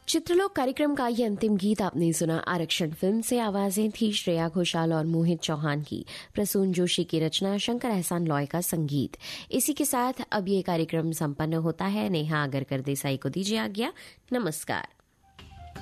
चित्रलोक कार्यक्रम का ये अंतिम गीत आपने सुना आरक्षण फिल्म से। आवाजें थी श्रेया घोषाल और मोहित चौहान की, प्रसून जोशी की रचना, शंकर एहसान लॉय का संगीत। इसी के साथ अब ये कार्यक्रम संपन्न होता है। नेहा आगरकर देसाई को दीजिए आज्ञा। नमस्कार।